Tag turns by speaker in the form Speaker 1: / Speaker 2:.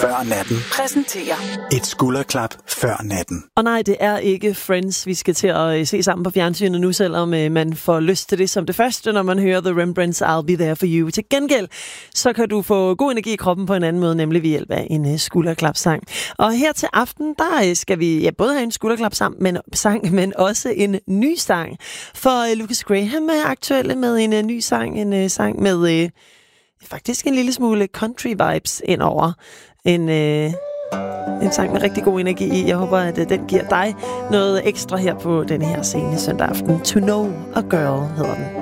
Speaker 1: før natten.
Speaker 2: Præsenterer
Speaker 1: Et skulderklap før natten.
Speaker 3: Og nej, det er ikke Friends, vi skal til at se sammen på fjernsynet nu, selvom man får lyst til det som det første, når man hører The Rembrandts I'll Be There For You. Til gengæld, så kan du få god energi i kroppen på en anden måde, nemlig ved hjælp af en skulderklapsang. Og her til aften, der skal vi både have en skulderklapsang, men også en ny sang. For Lucas Graham er aktuelle med en ny sang, en sang med faktisk en lille smule country vibes indover. En sang med rigtig god energi i. Jeg håber, at den giver dig noget ekstra her på denne her sene søndag aften. To Know a Girl hedder den.